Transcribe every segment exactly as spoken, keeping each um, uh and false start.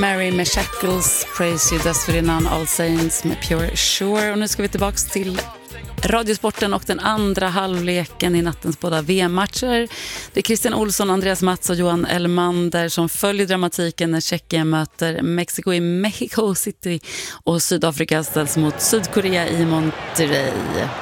Mary med Shackles, Praise You, dessförinnan All Saints med Pure Sure. Och nu ska vi tillbaka till Radiosporten och den andra halvleken i nattens båda V M-matcher. Det är Christian Olsson, Andreas Mats och Johan Elmander som följer dramatiken när Tjeckien möter Mexiko i Mexico City och Sydafrika ställs mot Sydkorea i Monterrey.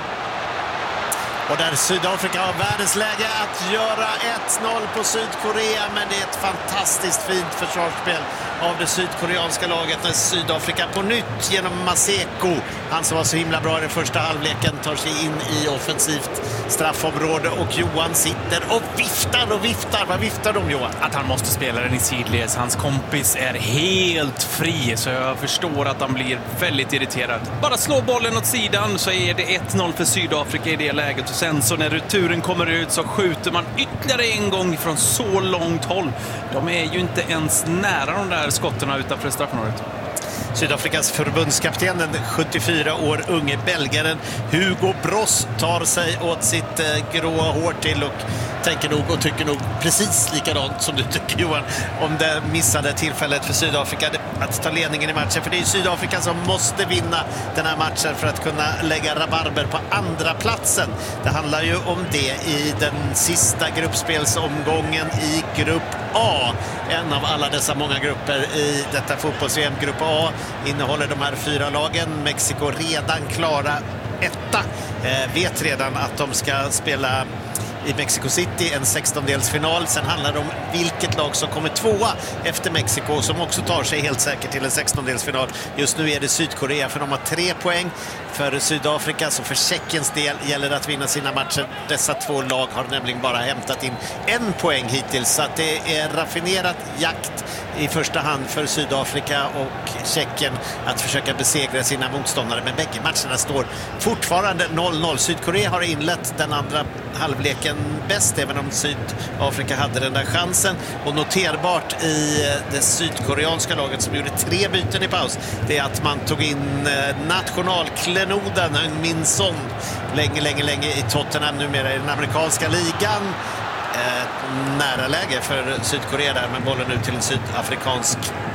Och där Sydafrika har världens läge att göra ett noll på Sydkorea, men det är ett fantastiskt fint försvarsspel av det sydkoreanska laget när Sydafrika på nytt genom Maseko, han som var så himla bra i den första halvleken, tar sig in i offensivt straffområde och Johan sitter och viftar och viftar. Vad viftar de, Johan? Att han måste spela den i sidleds. Hans kompis är helt fri, så jag förstår att han blir väldigt irriterad. Bara slå bollen åt sidan så är det ett noll för Sydafrika i det läget. Och sen så när returen kommer ut så skjuter man ytterligare en gång från så långt håll. De är ju inte ens nära de där skotterna utanför straffområdet. Sydafrikas förbundskapten, den sjuttiofyra år unge belgaren Hugo Bross, tar sig åt sitt eh, gråa hår till och tänker nog och tycker nog precis likadant som du tycker, Johan, om det missade tillfället för Sydafrika att ta ledningen i matchen. För det är Sydafrika som måste vinna den här matchen för att kunna lägga rabarber på andra platsen. Det handlar ju om det i den sista gruppspelsomgången i grupp A. En av alla dessa många grupper i detta fotbolls-V M. Grupp A innehåller de här fyra lagen. Mexiko redan klara etta. Eh, vet redan att de ska spela i Mexico City en sextondelsfinal. Sen handlar det om vilket lag som kommer tvåa efter Mexiko, som också tar sig helt säkert till en sextondelsfinal. Just nu är det Sydkorea, för de har tre poäng. För Sydafrika, så för Tjeckiens del gäller det att vinna sina matcher. Dessa två lag har nämligen bara hämtat in en poäng hittills, så att det är raffinerat jakt i första hand för Sydafrika och Tjeckien att försöka besegra sina motståndare. Men bägge matcherna står fortfarande noll noll. Sydkorea har inlett den andra halvleken bäst, även om Sydafrika hade den där chansen. Och noterbart i det sydkoreanska laget, som gjorde tre byten i paus, det är att man tog in nationalklenoden Min Son länge, länge, länge i Tottenham, numera i den amerikanska ligan. Eh, nära läge för Sydkorea där, men bollen ut till en sydafrikansk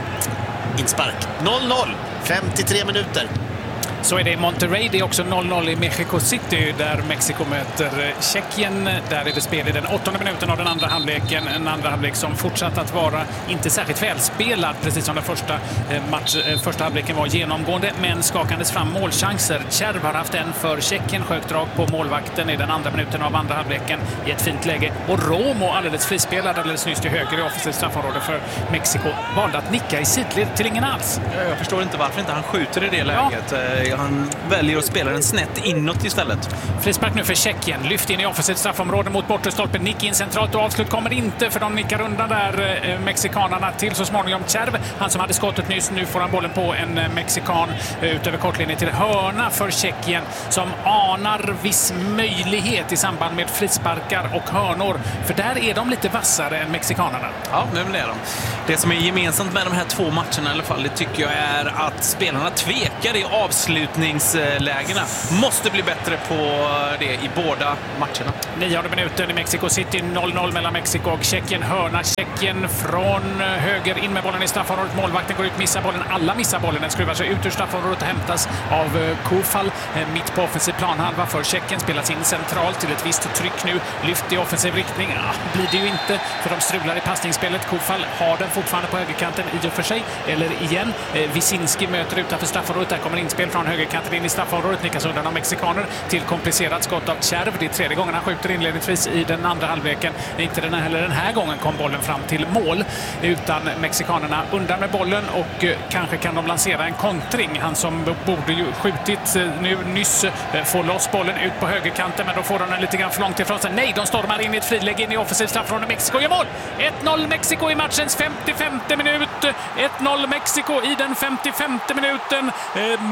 inspark. noll noll, femtiotre minuter. Så är det i Monterrey. Det är också noll noll i Mexico City där Mexiko möter Tjeckien. Där är det spel i den åttonde minuten av den andra halvleken. En andra halvlek som fortsatt att vara inte särskilt välspelad, precis som den första, match, första halvleken var genomgående, men skakandes fram målchanser. Kärv har haft en för Tjeckien, skökt drag på målvakten i den andra minuten av andra halvleken i ett fint läge. Och Romo, alldeles frispelad alldeles nyss till höger i offensivt straffområde för Mexiko, valde att nicka i sidled till ingen alls. Jag förstår inte varför inte han skjuter i det läget. Ja. Han väljer att spela den snett inåt istället. Frispark nu för Tjeckien. Lyft in i offensivt straffområde mot bortre stolpen. Nick in centralt och avslut kommer inte, för de nickar undan där eh, mexikanerna till så småningom Kärv. Han som hade skottet nyss, nu får han bollen på en eh, mexikan eh, utöver kortlinjen till hörna för Tjeckien, som anar viss möjlighet i samband med frisparkar och hörnor. För där är de lite vassare än mexikanerna. Ja, nu är de. Det som är gemensamt med de här två matcherna i alla fall, det tycker jag är att spelarna tvekar i avslutningslägena. Måste bli bättre på det i båda matcherna. Nionde minuten i Mexico City, noll noll mellan Mexiko och Tjeckien. Hörna Tjeckien från höger in med bollen i straffområdet. Målvakten går ut, missar bollen. Alla missar bollen. Den skruvar sig ut ur straffområdet och hämtas av Kofal mitt på offensiv planhalva för Tjeckien. Spelas in centralt till ett visst tryck nu. Lyft i offensiv riktning. Ja, blir det ju inte, för de strular i passningsspelet. Kofal har den fortfarande på högerkanten i och för sig. Eller igen. Wisinski möter utanför straffområdet. Där kommer inspel från högerkanten in i straffområdet. Nickas undan av mexikaner till komplicerat skott av Kärv. Det är tredje gången han skjuter inledningsvis i den andra halvleken. Inte den här, heller den här gången kom bollen fram till mål, utan mexikanerna undan med bollen, och kanske kan de lansera en kontring. Han som borde ju skjutit nu nyss får loss bollen ut på högerkanten, men då får de den lite grann för långt ifrån sig. Nej, de stormar in i ett friläge in i offensiv straffområde. Mexiko gör mål! ett noll Mexiko i matchens femtiofemte minut. ett noll Mexiko i den femtiofemte minuten. Eh, Matteo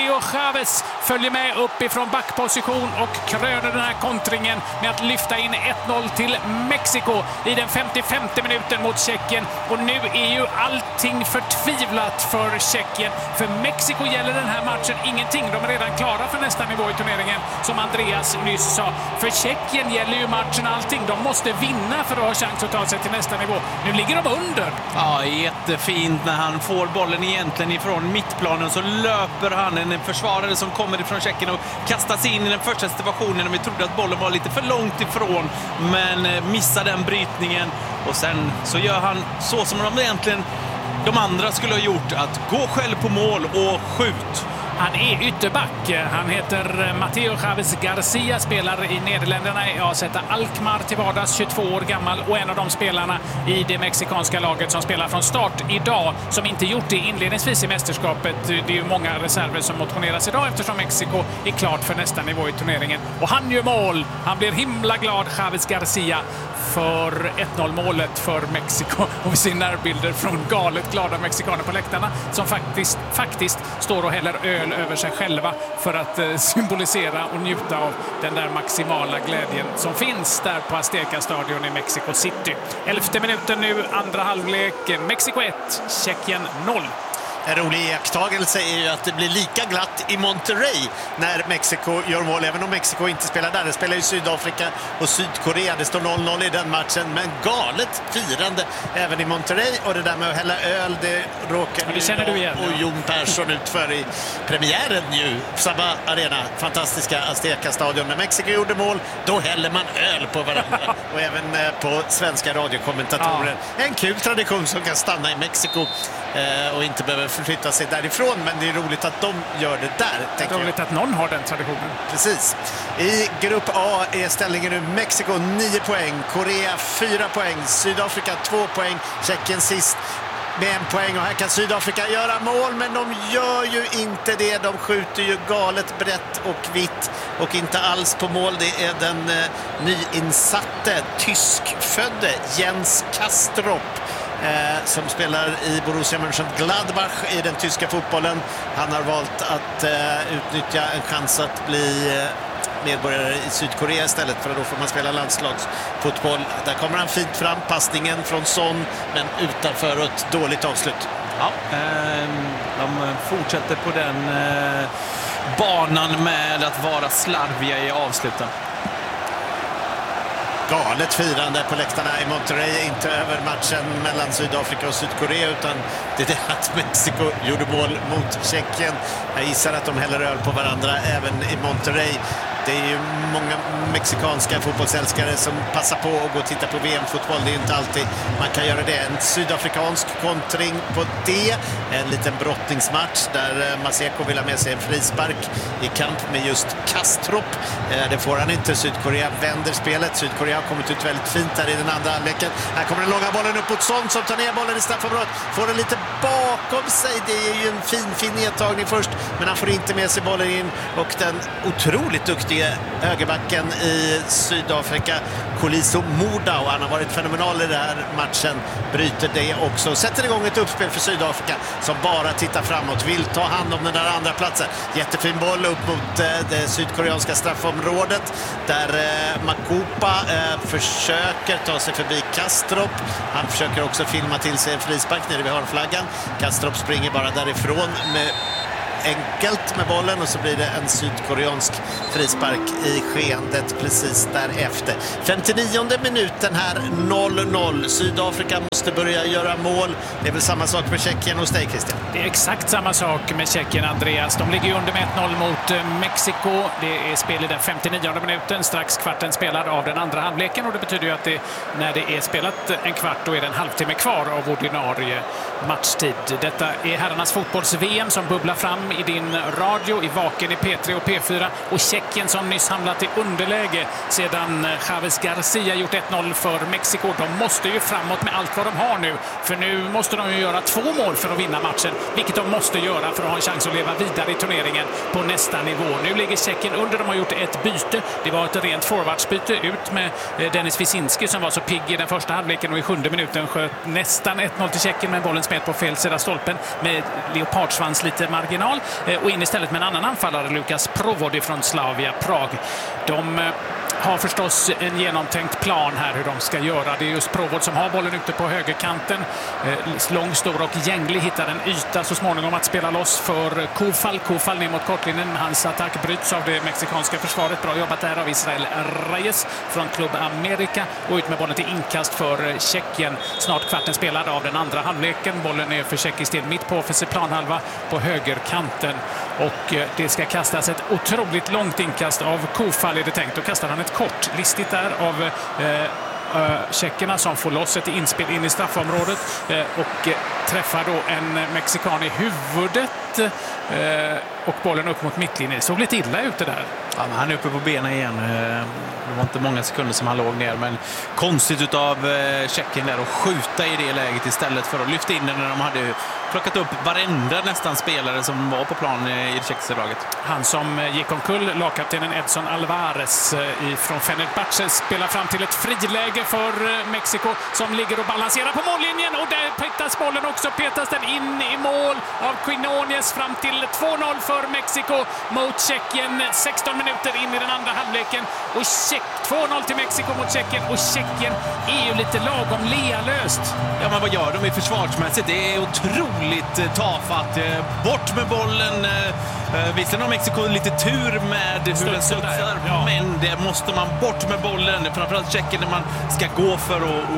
Mateo Chavez följer med uppifrån backposition och kröner den här kontringen med att lyfta in ett noll till Mexiko i den femtiofemte minuten mot Tjeckien. Och nu är ju allting förtvivlat för Tjeckien. För Mexiko gäller den här matchen ingenting. De är redan klara för nästa nivå i turneringen, som Andreas nyss sa. För Tjeckien gäller ju matchen allting. De måste vinna för att ha chans att ta sig till nästa nivå. Nu ligger de under. Ja, jättefint när han får bollen egentligen ifrån mittplanen, så löper han, en försvarare som kommer ifrån Tjeckien, och kastar sig in i den första situationen. Och vi trodde att bollen var lite för långt ifrån, men missar den brytningen. Och sen så gör han så som de egentligen de andra skulle ha gjort, att gå själv på mål och skjut. Han är ytterback. Han heter Mateo Chavez Garcia, spelar i Nederländerna i A Z Alkmaar till vardags, tjugotvå år gammal, och en av de spelarna i det mexikanska laget som spelar från start idag, som inte gjort det inledningsvis i mästerskapet. Det är ju många reserver som motioneras idag eftersom Mexiko är klart för nästa nivå i turneringen. Och han gör mål. Han blir himla glad, Chavez Garcia, för ett noll-målet för Mexiko. Och vi ser närbilder från galet glada mexikaner på läktarna som faktiskt, faktiskt står och häller öl över sig själva för att eh, symbolisera och njuta av den där maximala glädjen som finns där på Azteca-stadion i Mexico City. Elfte minuten nu, andra halvlek. Mexiko ett, Tjeckien noll. En rolig iakttagelse är ju att det blir lika glatt i Monterrey när Mexiko gör mål, även om Mexiko inte spelar där. Det spelar ju Sydafrika och Sydkorea. Det står noll noll i den matchen, men galet firande även i Monterrey. Och det där med att hälla öl, det råkar ja, det känner du igen, och Jon Persson ut för i premiären ju. Samma arena, fantastiska Azteca-stadion. När Mexiko gjorde mål, då häller man öl på varandra. Och även på svenska radiokommentatorer. Ja. En kul tradition som kan stanna i Mexiko eh, och inte behöver förflytta sig därifrån, men det är roligt att de gör det där. Det är roligt jag. att någon har den traditionen. Precis. I grupp A är ställningen nu Mexiko nio poäng, Korea fyra poäng, Sydafrika två poäng, Tjeckien sist med en poäng, och här kan Sydafrika göra mål, men de gör ju inte det. De skjuter ju galet brett och vitt och inte alls på mål. Det är den eh, nyinsatte tyskfödde Jens Kastrop Eh, som spelar i Borussia Mönchengladbach i den tyska fotbollen. Han har valt att eh, utnyttja en chans att bli eh, medborgare i Sydkorea istället, för att då får man spela landslagsfotboll. Där kommer han fint fram, passningen från Son, men utanför ett dåligt avslut. Ja, eh, de fortsätter på den eh, banan med att vara slarviga i avsluten. Galet firande på läktarna i Monterrey, inte över matchen mellan Sydafrika och Sydkorea, utan det är det att Mexiko gjorde mål mot Tjeckien. Jag gissar att de häller öl på varandra även i Monterrey. Det är ju många mexikanska fotbollsälskare som passar på att gå och titta på V M-fotboll. Det är ju inte alltid man kan göra det. En sydafrikansk kontring på det. En liten brottningsmatch där Maseko vill ha med sig en frispark i kamp med just Kastrop. Det får han inte. Sydkorea vänder spelet. Sydkorea har kommit ut väldigt fint här i den andra halvleken. Här kommer den långa bollen upp mot Son som tar ner bollen i straffområdet. Får den lite bakom sig. Det är ju en fin, fin nedtagning först. Men han får inte med sig bollen in. Och den otroligt duktiga högerbacken i Sydafrika, Koliso Moda, och han har varit fenomenal i den här matchen, bryter det också. Sätter igång ett uppspel för Sydafrika som bara tittar framåt, vill ta hand om den där andra platsen. Jättefin boll upp mot eh, det sydkoreanska straffområdet där eh, Makupa eh, försöker ta sig förbi Kastrop. Han försöker också filma till sig en frispark nere vid hörnflaggan. Kastrop springer bara därifrån med enkelt med bollen, och så blir det en sydkoreansk frispark i skeendet precis därefter. femtionionde minuten här, noll noll. Sydafrika måste börja göra mål. Det är väl samma sak med Tjeckien hos dig, Christian? Det är exakt samma sak med Tjeckien, Andreas. De ligger under med ett noll mot Mexiko. Det är spel i den femtionionde minuten, strax kvarten spelad av den andra halvleken, och det betyder ju att det, när det är spelat en kvart, då är det en halvtimme kvar av ordinarie matchtid. Detta är herrarnas fotbolls-V M som bubblar fram i din radio, i Vaken, i P tre och P fyra, och Tjeckien som nyss hamnat i underläge sedan Chavez Garcia gjort ett noll för Mexiko. De måste ju framåt med allt vad de har nu, för nu måste de ju göra två mål för att vinna matchen, vilket de måste göra för att ha en chans att leva vidare i turneringen på nästa nivå. Nu ligger Tjeckien under, de har gjort ett byte. Det var ett rent forwardsbyte ut med Denis Wisinski som var så pigg i den första halvleken, och i sjunde minuten sköt nästan ett noll till Tjeckien, men bollen smet på fel sida stolpen med leopardsvans lite marginal. mål och in istället med en annan anfallare, Lukas Provodi från Slavia Prag. De har förstås en genomtänkt plan här hur de ska göra. Det är just Provod som har bollen ute på högerkanten. Eh, lång, stor och gänglig, hittar en yta så småningom att spela loss för Kofal. Kofal ner mot kortlinjen. Hans attack bryts av det mexikanska försvaret. Bra jobbat där av Israel Reyes från Club America. Och ut med bollen till inkast för Tjeckien. Snart kvarten spelad av den andra halvleken. Bollen är för tjeckisk del mitt på offensiv planhalva på högerkanten. Och eh, det ska kastas ett otroligt långt inkast av Kofal är det tänkt. Och kastar han ett kort listigt där av eh, äh, tjeckerna som får loss ett inspel in i straffområdet eh, och eh, träffar då en mexikan i huvudet eh, och bollen upp mot mittlinjen. Såg lite illa ut det där. Ja, men han är uppe på benen igen. Det var inte många sekunder som han låg ner, men konstigt utav Tjeckien där att skjuta i det läget istället för att lyfta in den när de hade plockat upp varenda nästan spelare som var på plan i det tjeckiska laget. Han som gick omkull, lagkaptenen Edson Alvarez från Fenerbahce, spelar fram till ett friläge för Mexiko som ligger och balanserar på mållinjen, och där petas bollen också, petas den in i mål av Quinones fram till två noll för Mexiko mot Tjeckien. sexton minuter in i den andra halvleken och två noll till Mexiko mot Tjeckien, och Tjeckien är ju lite lagom lealöst. Ja, men vad gör de i försvarsmässigt? Det är otroligt tafatt. Bort med bollen. Visserligen har Mexiko lite tur med hur den studsar, ja. Men det måste man bort med bollen. Framförallt Tjeckien när man ska gå för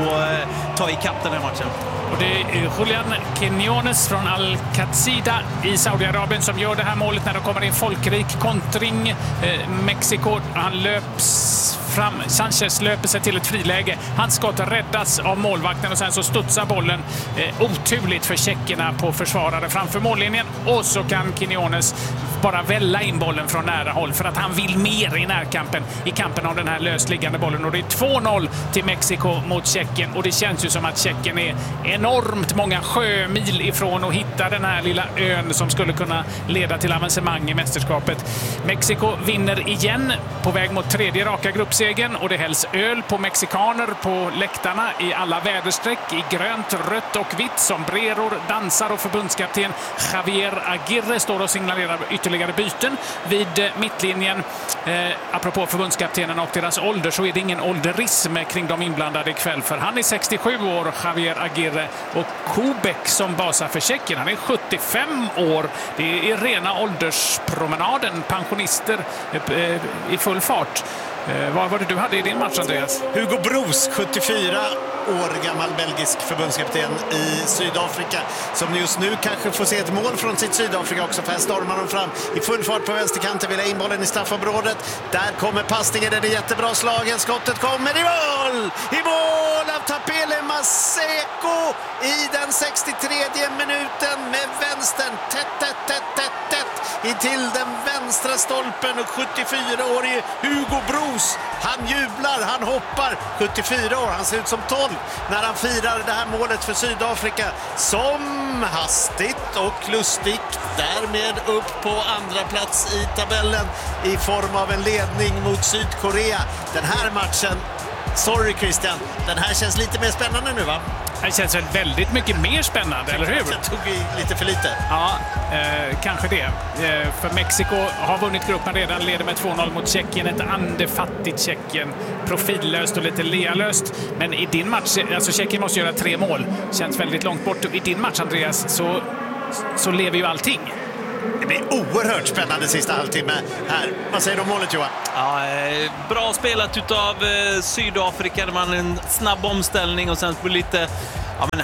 att ta i kapp den här matchen. Och det är Julian Quinones från Al-Qatsida i Saudiarabien som gör det här målet när det kommer in folkrik kontring. Eh, Mexiko, han löps fram. Sanchez löper sig till ett friläge. Hans skott räddas av målvakten och sen så studsar bollen eh, oturligt för tjeckerna på försvarare framför mållinjen. Och så kan Quinones bara välla in bollen från nära håll för att han vill mer i närkampen, i kampen om den här lösliggande bollen. Och det är två noll till Mexiko mot Tjeckien, och det känns ju som att Tjeckien är enormt många sjömil ifrån att hitta den här lilla ön som skulle kunna leda till avancemang i mästerskapet. Mexiko vinner igen på väg mot tredje raka gruppsegen, och det hälls öl på mexikaner på läktarna i alla väderstreck, i grönt, rött och vitt. Sombreror, dansar, och förbundskapten Javier Aguirre står och signalerar ytterligare byten vid mittlinjen. Eh, apropå förbundskaptenen och deras ålder, så är det ingen ålderism kring de inblandade ikväll, för han är sextiosju år, Javier Aguirre, och Kubek som basar för Tjeckien, han är sjuttiofem år. Det är rena ålderspromenaden, pensionister eh, i full fart. Eh, vad var det du hade i din match, Andreas? Hugo Broos, sjuttiofyra år gammal belgisk förbundskapten i Sydafrika, som just nu kanske får se ett mål från sitt Sydafrika också, för här stormar de fram i full fart på vänsterkanten, vill ha in bollen i straffområdet. Där kommer passningen, den är jättebra slagen, skottet kommer i mål! I mål av Tapele Maseko i den sextiotredje minuten med vänstern, tätt, tätt, tätt, tätt, tätt in till den vänstra stolpen, och sjuttiofyraårige Hugo Broos, han jublar, han hoppar, sjuttiofyra år, han ser ut som tolv när han firar det här målet för Sydafrika, som hastigt och lustigt därmed upp på andra plats i tabellen i form av en ledning mot Sydkorea. Den här matchen, sorry Christian, den här känns lite mer spännande nu, va? Det känns väl väldigt mycket mer spännande, eller hur? Jag tog lite för lite. Ja, eh, kanske det. Eh, för Mexiko har vunnit gruppen redan, leder med två noll mot Tjeckien. Ett andefattigt Tjeckien. Profillöst och lite lealöst. Men i din match, alltså Tjeckien måste göra tre mål. Känns väldigt långt bort. I din match, Andreas, så, så lever ju allting. Det blir oerhört spännande sista halvtimme här. Vad säger du om målet, Johan? Ja, eh, bra spelat utav eh, Sydafrika. Det var en snabb omställning och sen på lite ja, men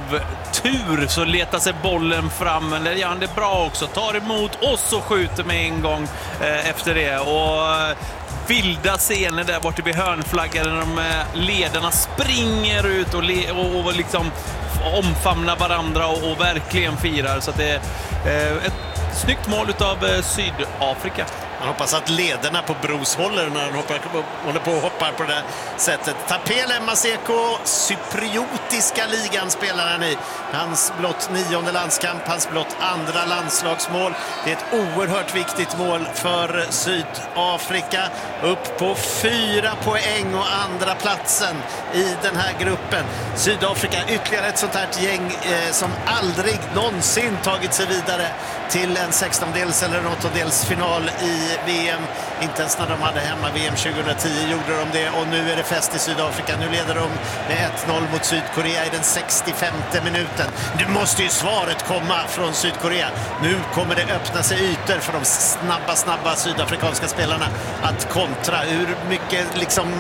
halvtur så letar sig bollen fram. Men det gör han det bra också. Tar emot och så skjuter med en gång eh, efter det. Och eh, vilda scener där borta vid hörnflaggan när de eh, ledarna springer ut och, le- och, och liksom omfamnar varandra och, och verkligen firar. Så att det är eh, ett snyggt mål av Sydafrika. Man hoppas att lederna på Bros håller när han hoppar, håller på och hoppar på det här sättet. Tapele Maseko, cypriotiska ligan spelar han i. Hans blott nionde landskamp, hans blott andra landslagsmål. Det är ett oerhört viktigt mål för Sydafrika. Upp på fyra poäng och andra platsen i den här gruppen. Sydafrika, ytterligare ett sånt här gäng eh, som aldrig någonsin tagit sig vidare till en sextondels eller en åttondels final i V M. Inte ens när de hade hemma V M tjugohundratio gjorde de det, och nu är det fest i Sydafrika. Nu leder de med ett noll mot Sydkorea i den sextiofemte minuten. Nu måste ju svaret komma från Sydkorea. Nu kommer det öppna sig ytor för de snabba, snabba sydafrikanska spelarna att kontra. Hur mycket liksom,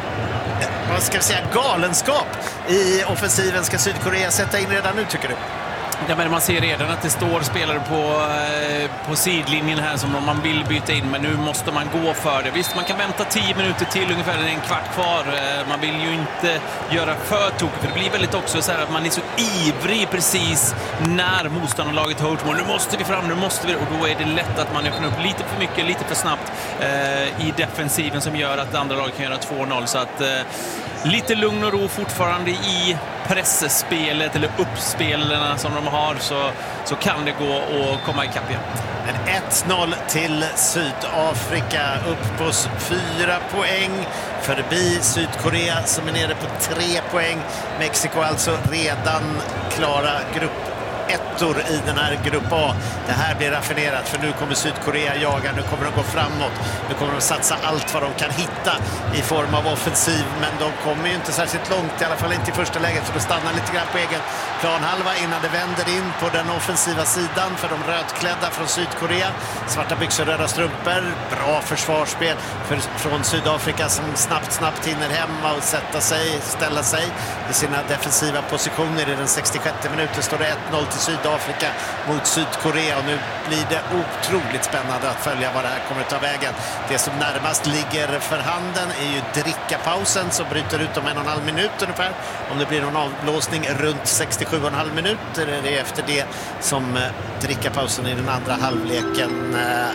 vad ska vi säga, galenskap i offensiven ska Sydkorea sätta in redan nu, tycker du? Ja, men man ser redan att det står spelare på, eh, på sidlinjen här som man vill byta in, men nu måste man gå för det. Visst, man kan vänta tio minuter till, ungefär en kvart kvar. Eh, man vill ju inte göra för tok, för det blir väldigt också så här att man är så ivrig precis när motståndarlaget har gjort mål. Nu måste vi fram, nu måste vi, och då är det lätt att man öppnar upp lite för mycket, lite för snabbt eh, i defensiven som gör att andra lag kan göra två noll. Så att eh, lite lugn och ro fortfarande i pressspelet eller uppspelarna som de har, så, så kan det gå att komma i kapp igen. En ett noll till Sydafrika, upp på fyra poäng förbi Sydkorea som är nere på tre poäng. Mexiko alltså redan klara grupp ettor i den här grupp A. Det här blir raffinerat, för nu kommer Sydkorea jaga, nu kommer de gå framåt, nu kommer de satsa allt vad de kan hitta i form av offensiv, men de kommer ju inte särskilt långt, i alla fall inte i första läget, så de stannar lite grann på egen planhalva innan det vänder in på den offensiva sidan för de rödklädda från Sydkorea. Svarta byxor, röda strumpor, bra försvarsspel för, från Sydafrika som snabbt, snabbt hinner hemma och sätta sig, ställa sig i sina defensiva positioner. I den sextiosjätte minuten står det ett noll till Sydafrika mot Sydkorea, och nu blir det otroligt spännande att följa vad det här kommer att ta vägen. Det som närmast ligger för handen är ju drickapausen som bryter ut om en och en halv minut ungefär. Om det blir någon avblåsning runt sextiosju och en halv minut, är det efter det som drickapausen i den andra halvleken äh,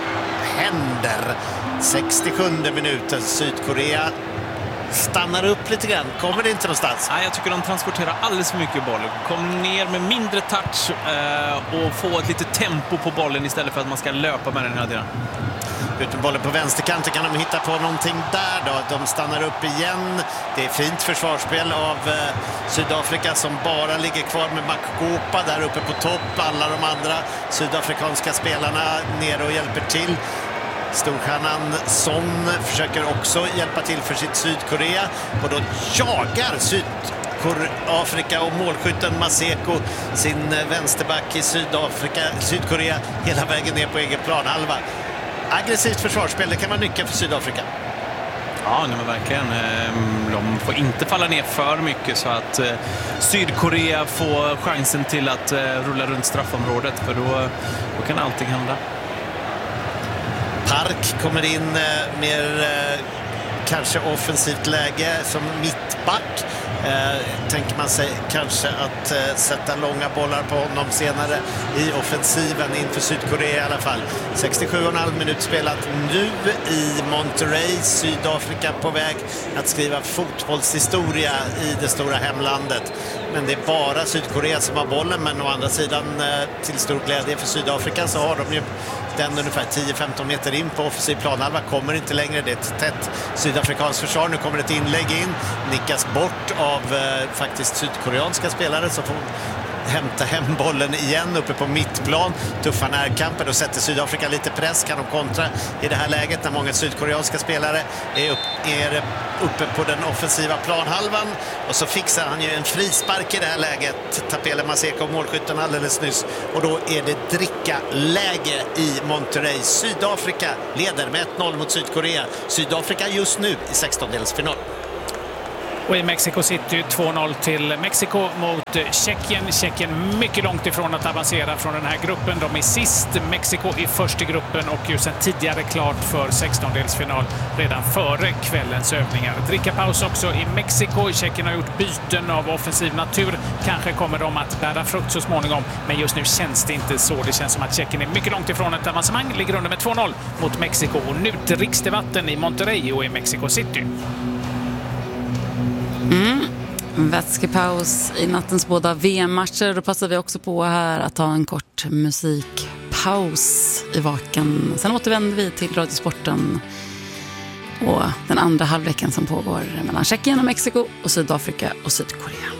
händer. sextiosjunde minuten, Sydkorea stannar upp lite grann. Kommer det inte någonstans? Nej, jag tycker de transporterar alldeles för mycket boll. Kom ner med mindre touch eh, och få ett lite tempo på bollen istället för att man ska löpa med den hela tiden. Utan bollen på vänsterkanten kan de hitta på någonting där då. De stannar upp igen. Det är fint försvarsspel av eh, Sydafrika som bara ligger kvar med Makopa där uppe på topp. Alla de andra sydafrikanska spelarna nere och hjälper till. Storstjärnan Son försöker också hjälpa till för sitt Sydkorea, och då jagar Sydafrika och målskytten Maseko sin vänsterback i Sydafrika, Sydkorea hela vägen ner på egen planhalva. Aggressivt försvarsspel, det kan vara nyckeln för Sydafrika. Ja, nej, men verkligen. De får inte falla ner för mycket så att Sydkorea får chansen till att rulla runt straffområdet, för då, då kan allting hända. Park kommer in eh, mer eh, kanske offensivt läge som mittback. Eh, tänker man sig kanske att eh, sätta långa bollar på honom senare i offensiven inför Sydkorea i alla fall. sextiosju och en halv minut spelat nu i Monterrey. Sydafrika på väg att skriva fotbollshistoria i det stora hemlandet. Men det är bara Sydkorea som har bollen, men å andra sidan eh, till stor glädje för Sydafrika så har de ju den ungefär tio femton meter in på offensiv planhalva, kommer inte längre. Det är ett tätt sydafrikanskt försvar. Nu kommer ett inlägg in, nickas bort av eh, faktiskt sydkoreanska spelare som får hämta hem bollen igen uppe på mittplan. Tuffa närkamper, och sätter Sydafrika lite press. Kan de kontra i det här läget när många sydkoreanska spelare är, upp, är uppe på den offensiva planhalvan, och så fixar han ju en frispark i det här läget, Tapele Maseko, målskytten alldeles nyss, och då är det dricka läge i Monterrey. Sydafrika leder med ett noll mot Sydkorea. Sydafrika just nu i sextondelsfinal. Och i Mexico City två noll till Mexiko mot Tjeckien. Tjeckien mycket långt ifrån att avancera från den här gruppen. De är sist, Mexiko i första gruppen och ju sedan tidigare klart för sextondelsfinal redan före kvällens övningar. Dricka paus också i Mexiko. Tjeckien har gjort byten av offensiv natur. Kanske kommer de att bära frukt så småningom, men just nu känns det inte så. Det känns som att Tjeckien är mycket långt ifrån ett avancemang. Ligger under med två noll mot Mexiko. Och nu dricks det vatten i Monterrey och i Mexico City. Mm. Vätskepaus i nattens båda V M-matcher. Då passar vi också på här att ta en kort musikpaus i vaken. Sen återvänder vi till Radiosporten och den andra halvleken som pågår mellan Tjeckien och Mexiko och Sydafrika och Sydkorea.